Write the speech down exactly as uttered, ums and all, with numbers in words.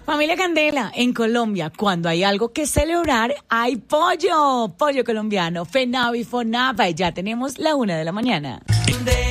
Familia Candela, en Colombia, cuando hay algo que celebrar, hay pollo, pollo colombiano, FENAVI, FONAVA, y ya tenemos la una de la mañana. De